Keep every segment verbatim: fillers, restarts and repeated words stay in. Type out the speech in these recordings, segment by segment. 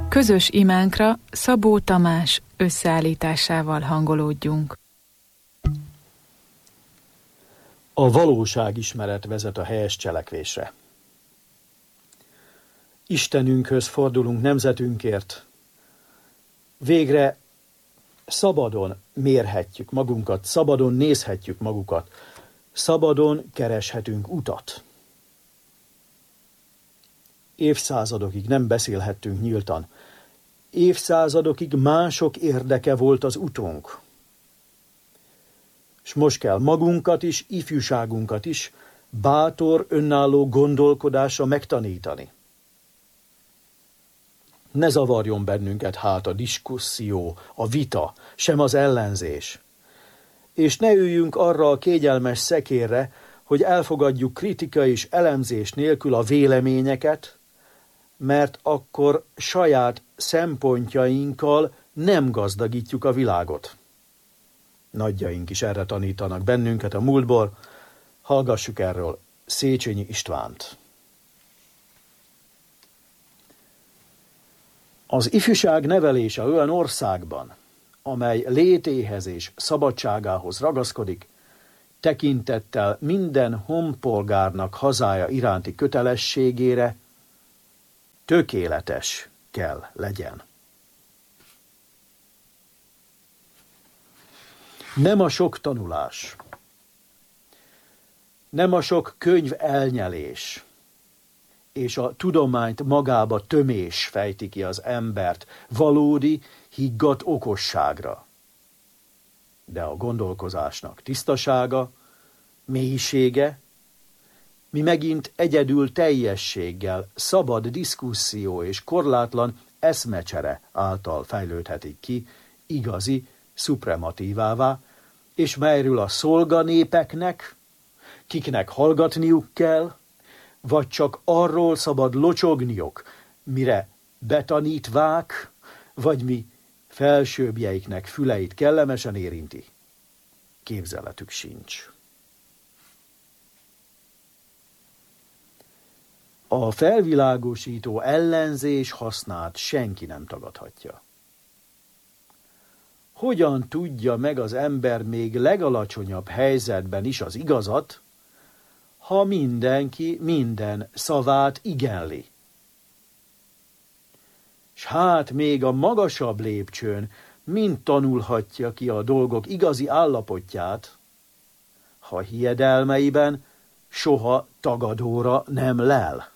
Közös imánkra Szabó Tamás összeállításával hangolódjunk. A valóságismeret vezet a helyes cselekvésre. Istenünkhöz fordulunk nemzetünkért. Végre szabadon mérhetjük magunkat, szabadon nézhetjük magukat, szabadon kereshetünk utat. Évszázadokig nem beszélhettünk nyíltan. Évszázadokig mások érdeke volt az utunk. És most kell magunkat is, ifjúságunkat is bátor, önálló gondolkodásra megtanítani. Ne zavarjon bennünket hát a diskuszió, a vita, sem az ellenzés. És ne üljünk arra a kényelmes szekérre, hogy elfogadjuk kritika és elemzés nélkül a véleményeket, mert akkor saját szempontjainkkal nem gazdagítjuk a világot. Nagyjaink is erre tanítanak bennünket a múltból. Hallgassuk erről Széchenyi Istvánt. Az ifjúság nevelése olyan országban, amely létéhez és szabadságához ragaszkodik, tekintettel minden honpolgárnak hazája iránti kötelességére, tökéletes kell legyen. Nem a sok tanulás, nem a sok könyv elnyelés, és a tudományt magába tömés fejti ki az embert valódi, higgadt okosságra. De a gondolkozásnak tisztasága, mélysége, mi megint egyedül teljességgel, szabad diszkuszió és korlátlan eszmecsere által fejlődhetik ki igazi szuprematívává, és melyről a szolganépeknek, kiknek hallgatniuk kell, vagy csak arról szabad locsogniuk, mire betanítvák, vagy mi felsőbbjeiknek füleit kellemesen érinti. Képzeletük sincs. A felvilágosító ellenzés hasznát senki nem tagadhatja. Hogyan tudja meg az ember még legalacsonyabb helyzetben is az igazat, ha mindenki minden szavát igenli? S hát még a magasabb lépcsőn mind tanulhatja ki a dolgok igazi állapotját, ha hiedelmeiben soha tagadóra nem lel.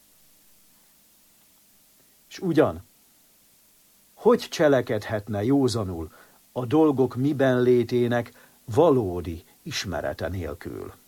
És ugyan, hogy cselekedhetne józanul a dolgok miben létének valódi ismerete nélkül?